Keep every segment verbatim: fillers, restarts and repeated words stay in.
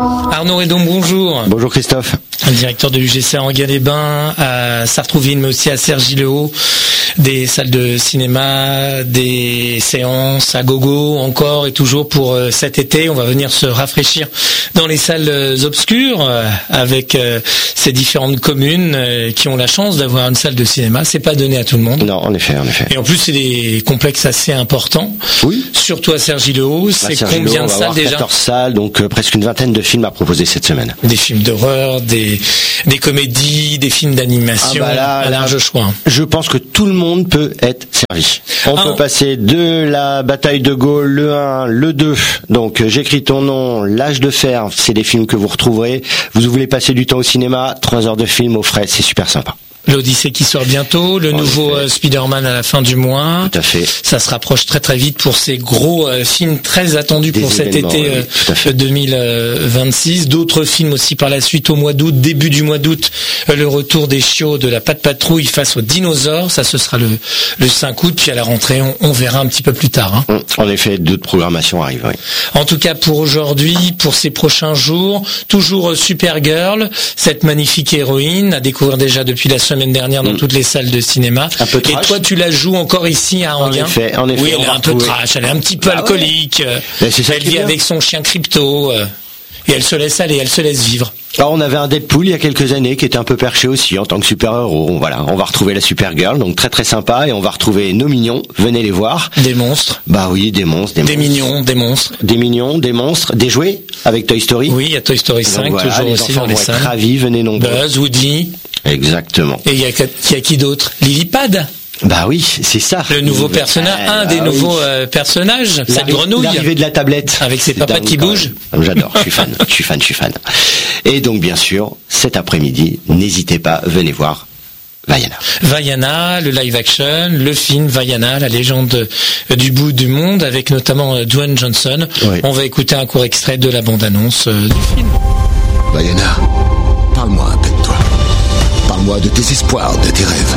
Arnaud Redon, bonjour. Bonjour Christophe. Directeur de l'U G C à Enghien-les-Bains, à Sartrouville, mais aussi à Cergy-le-Haut. Des salles de cinéma, des séances à gogo encore et toujours pour euh, cet été. On va venir se rafraîchir dans les salles euh, obscures euh, avec euh, ces différentes communes euh, qui ont la chance d'avoir une salle de cinéma. C'est pas donné à tout le monde. Non, en effet, en effet. Et en plus, c'est des complexes assez importants. Oui. Surtout à Cergy-le-Haut. C'est combien de salles déjà ? quatorze salles, donc euh, presque une vingtaine de films à proposer cette semaine. Des films d'horreur, des des comédies, des films d'animation, ah bah là, un large choix. Je pense que tout le monde peut être servi. On ah, peut on... passer de la bataille de Gaulle, le un, le deux, donc J'écris ton nom, L'âge de fer, c'est des films que vous retrouverez. Vous voulez passer du temps au cinéma, trois heures de film au frais, c'est super sympa. L'Odyssée qui sort bientôt, le en nouveau euh, Spider-Man à la fin du mois. Tout à fait. Ça se rapproche très très vite pour ces gros euh, films très attendus des pour cet été euh, oui, deux mille vingt-six. D'autres films aussi par la suite au mois d'août, début du mois d'août, euh, le retour des chiots de la Patte Patrouille face aux dinosaures. Ça, ce sera le, le cinq août. Puis à la rentrée, on, on verra un petit peu plus tard. Hein. En effet, d'autres programmations arrivent. Oui. En tout cas, pour aujourd'hui, pour ces prochains jours, toujours Supergirl, cette magnifique héroïne à découvrir déjà depuis la semaine dernière dans mmh. toutes les salles de cinéma. Un peu trash. Et toi, tu la joues encore ici à Enghien. En effet, en effet. Oui, elle est un peu trash, elle est un petit peu bah alcoolique. Ouais. C'est elle vit avec son chien Crypto euh, et elle se laisse aller, elle se laisse vivre. Alors, on avait un Deadpool il y a quelques années qui était un peu perché aussi en tant que super-héros. Voilà, on va retrouver la Supergirl, donc très très sympa, et on va retrouver nos mignons. Venez les voir. Des monstres. Bah oui, des monstres, des, des monstres. mignons, des monstres. Des mignons, des monstres, des jouets avec Toy Story. Oui, il y a Toy Story cinq donc, voilà, les toujours aussi dans les salles. Ravis, venez nombreux. Buzz, Woody. Exactement. Et il y a, y a qui d'autre ? Lillipad. Bah oui, c'est ça. Le nouveau personnage, un des ah, nouveaux oui. euh, personnages, cette grenouille. L'arrivée de la tablette. Avec ses papates qui bougent. J'adore, je suis fan, je suis fan, je suis fan. Et donc, bien sûr, cet après-midi, n'hésitez pas, venez voir Vaiana. Vaiana, le live action, le film Vaiana, la légende du bout du monde, avec notamment Dwayne Johnson. Oui. On va écouter un court extrait de la bande-annonce euh, du film. Vaiana, parle-moi un peu de toi. Parle-moi de tes espoirs, de tes rêves.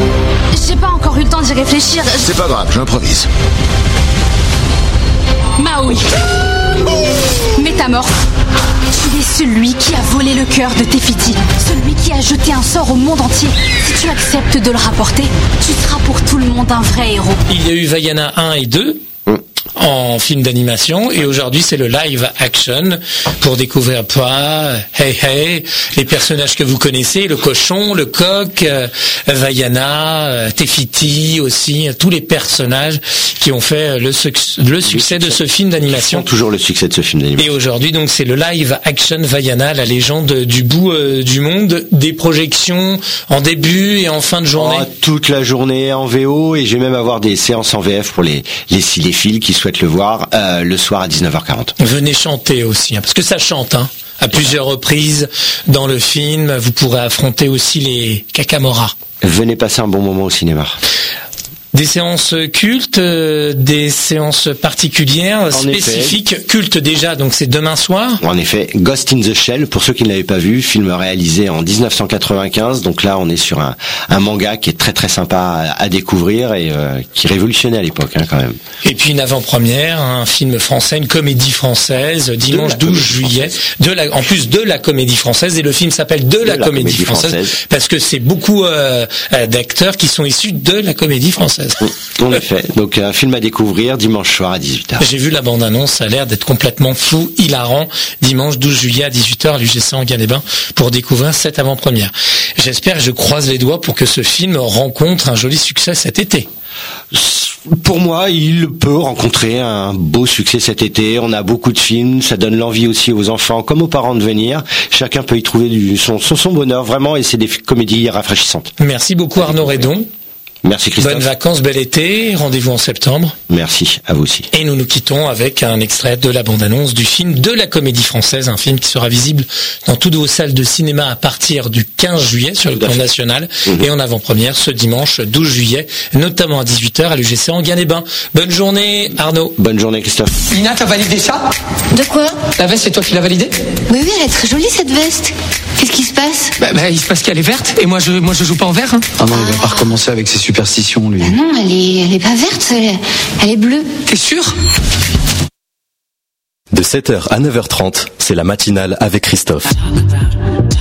J'ai pas encore eu le temps d'y réfléchir. C'est pas grave, j'improvise. Maui. Métamorphe. Tu es celui qui a volé le cœur de Tefiti. Celui qui a jeté un sort au monde entier. Si tu acceptes de le rapporter, tu seras pour tout le monde un vrai héros. Il y a eu Vaiana un et deux. En film d'animation, et aujourd'hui c'est le live action pour découvrir pas Hey Hey, les personnages que vous connaissez, le cochon, le coq, euh, Vaiana, euh, Tefiti aussi, tous les personnages qui ont fait le, suc- le succès de ce film d'animation. Toujours le succès de ce film d'animation. Et aujourd'hui donc c'est le live action Vaiana, la légende du bout euh, du monde, des projections en début et en fin de journée. Oh, toute la journée en V O, et je vais même avoir des séances en V F pour les les cinéphiles qui souhaitent le voir euh, le soir à dix-neuf heures quarante. Venez chanter aussi, hein, parce que ça chante hein, à plusieurs reprises dans le film. Vous pourrez affronter aussi les Kakamora. Venez passer un bon moment au cinéma. Des séances cultes, euh, des séances particulières, en spécifiques, effet. Cultes déjà, donc c'est demain soir. En effet, Ghost in the Shell, pour ceux qui ne l'avaient pas vu, film réalisé en dix-neuf cent quatre-vingt-quinze, donc là on est sur un, un manga qui est très très sympa à, à découvrir et euh, qui révolutionnait à l'époque hein, quand même. Et puis une avant-première, un film français, une comédie française, dimanche douze juillet, de la, en plus de la comédie française, et le film s'appelle De, de la, la comédie, comédie française, française, parce que c'est beaucoup euh, d'acteurs qui sont issus de la comédie française. En effet, donc un film à découvrir dimanche soir à dix-huit heures. J'ai vu la bande-annonce, ça a l'air d'être complètement fou, hilarant, dimanche douze juillet à dix-huit heures à l'U G C Enghien-les-Bains pour découvrir cette avant-première. J'espère, je croise les doigts pour que ce film rencontre un joli succès cet été. Pour moi, il peut rencontrer un beau succès cet été. On a beaucoup de films, ça donne l'envie aussi aux enfants comme aux parents de venir. Chacun peut y trouver du, son, son, son bonheur vraiment, et c'est des comédies rafraîchissantes. Merci beaucoup Arnaud Redon. Merci Christophe. Bonnes vacances, bel été, rendez-vous en septembre. Merci, à vous aussi. Et nous nous quittons avec un extrait de la bande-annonce du film de la comédie française, un film qui sera visible dans toutes vos salles de cinéma à partir du quinze juillet sur le plan national, mmh. et en avant-première ce dimanche douze juillet, notamment à dix-huit heures à l'U G C Enghien-les-Bains. Bonne journée Arnaud. Bonne journée Christophe. Lina, t'as validé ça ? De quoi ? La veste, c'est toi qui l'as validée ? Oui, oui, elle est très jolie cette veste. Qu'est-ce qui se passe ? Bah, bah il se passe qu'elle est verte, et moi je, moi je joue pas en vert. Hein. Ah non, il va pas recommencer avec ses superstitions, lui. Ah non, elle est, elle est pas verte, elle est, elle est bleue. T'es sûr ? De sept heures à neuf heures trente, c'est la matinale avec Christophe.